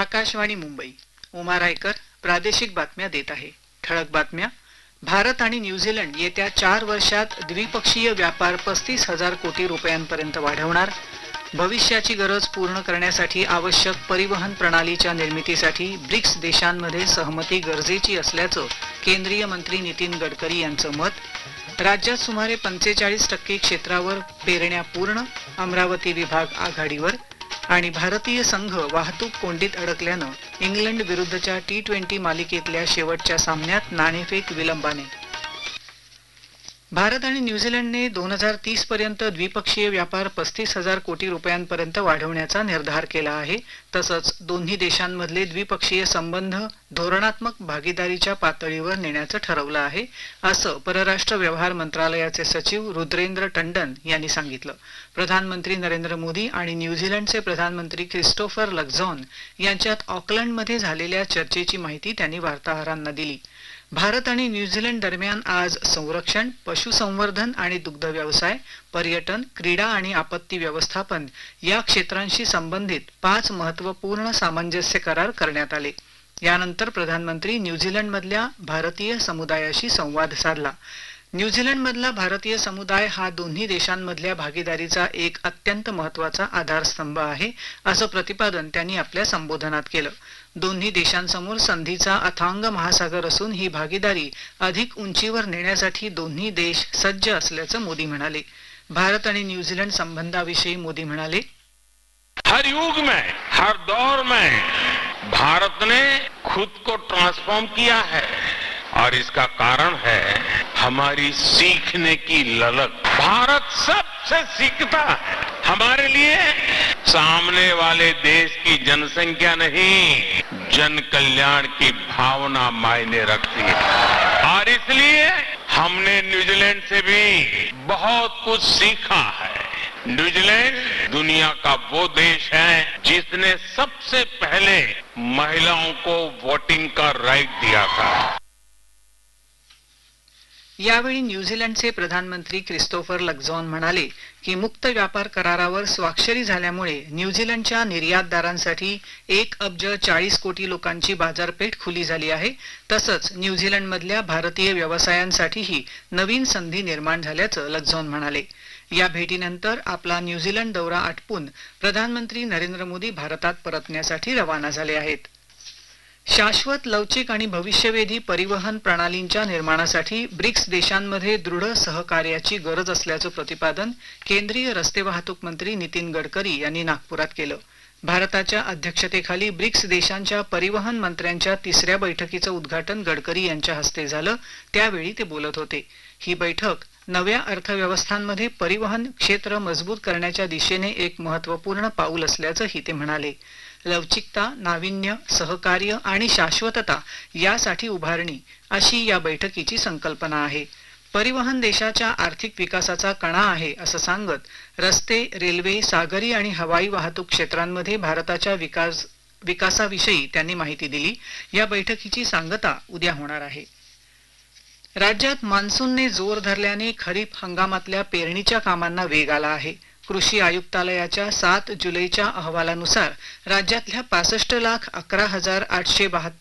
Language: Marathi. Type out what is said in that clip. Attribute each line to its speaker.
Speaker 1: आकाशवाणी मुंबई. उमा रायकर प्रादेशिक बातम्या देत आहे. ठळक बातम्या. भारत आणि न्यूझीलंड येत्या 4 वर्षात द्विपक्षीय व्यापार 35,000 कोटी रुपयांपर्यंत वाढवणार. भविष्याची गरज पूर्ण करण्यासाठी आवश्यक परिवहन प्रणालीच्या निर्मितीसाठी ब्रिक्स देशांमध्ये सहमती गरजेची असल्याचं केंद्रीय मंत्री नितीन गडकरी यांचं मत. राज्यात सुमारे 45% क्षेत्रावर पेरण्या पूर्ण. अमरावती विभाग आघाडीवर. आणि भारतीय संघ वाहतूक कोंडीत अडकल्यानं इंग्लंड विरुद्धच्या T20 मालिकेतल्या शेवटच्या सामन्यात नाणेफेक विलंबाने. भारत आणि न्यूझीलंडने 2030 पर्यंत द्विपक्षीय व्यापार 35,000 कोटी रुपयांपर्यंत वाढवण्याचा निर्धार केला आहे. तसंच दोन्ही देशांमधले द्विपक्षीय संबंध धोरणात्मक भागीदारीच्या पातळीवर नेण्याचं ठरवलं आहे, असं परराष्ट्र व्यवहार मंत्रालयाचे सचिव रुद्रेंद्र टंडन यांनी सांगितलं. प्रधानमंत्री नरेंद्र मोदी आणि न्यूझीलंडचे प्रधानमंत्री क्रिस्टोफर लक्झॉन यांच्यात ऑकलंडमध्ये झालेल्या चर्चेची माहिती त्यांनी वार्ताहरांना दिली. भारत आणि न्यूझीलंड दरम्यान आज संरक्षण, पशुसंवर्धन आणि दुग्ध व्यवसाय, पर्यटन, क्रीडा आणि आपत्ती व्यवस्थापन या क्षेत्रांशी संबंधित 5 महत्त्वपूर्ण सामंजस्य करार करण्यात आले. यानंतर प्रधानमंत्री न्यूझीलंडमधल्या भारतीय समुदायाशी संवाद साधला. न्यूझीलंडमधला भारतीय समुदाय हा दोन्ही देशांमधल्या भागीदारीचा एक अत्यंत महत्त्वाचा आधारस्तंभ आहे, असं प्रतिपादन त्यांनी आपल्या संबोधनात केलं. दोन्ही देशांसमोर संधीचा अथांग महासागर असून ही भागीदारी अधिक उंचीवर नेण्यासाठी दोन्ही देश सज्ज असल्याचं मोदी म्हणाले. भारत आणि न्यूझीलंड संबंधाविषयी मोदी म्हणाले,
Speaker 2: हर युग में, हर दौर में भारत ने खुद को ट्रांसफॉर्म किया है और इसका कारण है हमारी सीखने की ललक. भारत सबसे सीखता है. हमारे लिए सामने वाले देश की जनसंख्या नहीं, जन कल्याण की भावना मायने रखती है और इसलिए हमने न्यूजीलैंड से भी बहुत कुछ सीखा है. न्यूजीलैंड दुनिया का वो देश है जिसने सबसे पहले महिलाओं को वोटिंग का राइट दिया था.
Speaker 1: यावेळी न्यूझीलंडचे प्रधानमंत्री क्रिस्टोफर लक्झॉन म्हणाले की मुक्त व्यापार करारावर स्वाक्षरी झाल्यामुळे न्यूझीलंडच्या निर्यातदारांसाठी 1,40 कोटी लोकांची बाजारपेठ खुली झाली आहे. तसंच न्यूझीलंडमधल्या भारतीय व्यवसायांसाठीही नवीन संधी निर्माण झाल्याचं लक्झॉन म्हणाले. या भेटीनंतर आपला न्यूझीलंड दौरा आटपून प्रधानमंत्री नरेंद्र मोदी भारतात परतण्यासाठी रवाना झाले आहेत. शाश्वत, लवचिक आणि भविष्यवेधी परिवहन प्रणालींच्या निर्माणासाठी ब्रिक्स देशांमध्ये दृढ सहकार्याची गरज असल्याचं प्रतिपादन केंद्रीय रस्ते वाहतूक मंत्री नितीन गडकरी यांनी नागपुरात केलं. भारताच्या अध्यक्षतेखाली ब्रिक्स देशांच्या परिवहन मंत्र्यांच्या 3ऱ्या बैठकीचं उद्घाटन गडकरी यांच्या हस्ते झालं. त्यावेळी ते बोलत होते. ही बैठक नव्या अर्थव्यवस्थांमध्ये परिवहन क्षेत्र मजबूत करण्याच्या दिशेने एक महत्त्वपूर्ण पाऊल असल्याचंही ते म्हणाले. लवचिकता, नाविन्य, सहकार्य आणि शाश्वतता यासाठी उभारणी अशी या बैठकीची संकल्पना आहे. परिवहन देशाच्या आर्थिक विकासाचा कणा आहे असं सांगत रस्ते, रेल्वे, सागरी आणि हवाई वाहतूक क्षेत्रांमध्ये भारताच्या विकासाविषयी त्यांनी माहिती दिली. या बैठकीची सांगता उद्या होणार आहे. राज्यात मान्सूनने जोर धरल्याने खरीप हंगामातल्या पेरणीच्या कामांना वेग आला आहे. कृषी आयुक्तालयाच्या 7 जुलैच्या अहवालानुसार राज्यातल्या 65,11,872